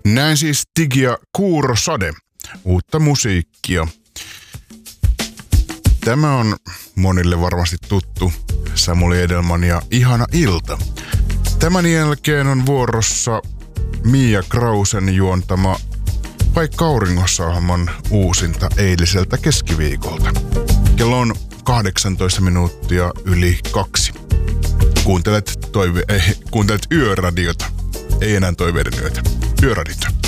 Näin siis Tig ja Kuurosade, uutta musiikkia. Tämä on monille varmasti tuttu Samuli Edelman ja Ihana ilta. Tämän jälkeen on vuorossa Mia Krausen juontama Paikka auringossa-ohjelman uusinta eiliseltä keskiviikolta. Kello on 18 minuuttia yli 2. Kuuntelet Yöradiota. Ei enää Toiveiden yötä. Yöradiota.